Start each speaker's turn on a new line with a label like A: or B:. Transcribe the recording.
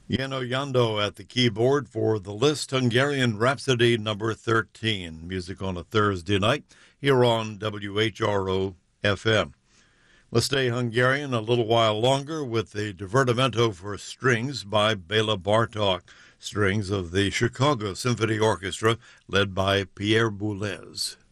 A: Yano Yando at the keyboard for the Liszt Hungarian Rhapsody number 13. Music on a Thursday night here on WHRO FM. Let's stay Hungarian a little while longer with the Divertimento for Strings by Bela Bartok, strings of the Chicago Symphony Orchestra led by Pierre Boulez.